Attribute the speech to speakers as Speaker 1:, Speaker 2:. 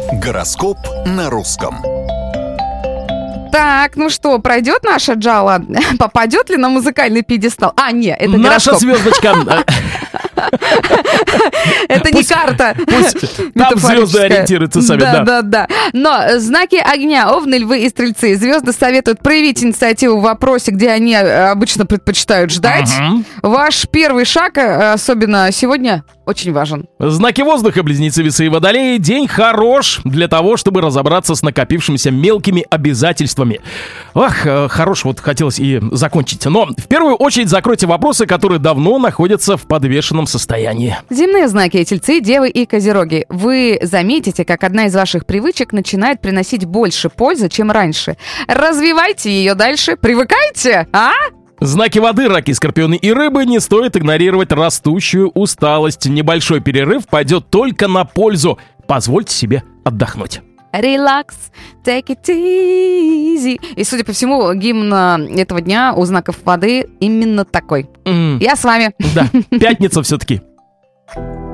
Speaker 1: Гороскоп на русском.
Speaker 2: Так, ну что, пройдет наша Джала? Попадет ли на музыкальный пьедестал? А, нет, это
Speaker 3: наша
Speaker 2: гороскоп.
Speaker 3: звездочка.
Speaker 2: Это не карта.
Speaker 3: Пусть там звезды ориентируются сами, да.
Speaker 2: Да. Но знаки огня, овны, львы и стрельцы. Звезды советуют проявить инициативу в вопросе, где они обычно предпочитают ждать. Ваш первый шаг, особенно сегодня, очень важен.
Speaker 3: Знаки воздуха, близнецы, весы и водолеи. День хорош для того, чтобы разобраться с накопившимися мелкими обязательствами. Хорош, вот хотелось и закончить. Но в первую очередь закройте вопросы, которые давно находятся в подвешенном состоянии.
Speaker 2: Земные знаки, тельцы, девы и козероги. Вы заметите, как одна из ваших привычек начинает приносить больше пользы, чем раньше. Развивайте ее дальше. Привыкайте, а?
Speaker 3: Знаки воды, раки, скорпионы и рыбы, не стоит игнорировать растущую усталость. Небольшой перерыв пойдет только на пользу. Позвольте себе отдохнуть.
Speaker 2: Relax, take it easy. И, судя по всему, гимн этого дня у знаков воды именно такой. Я с вами.
Speaker 3: Да, пятница все-таки.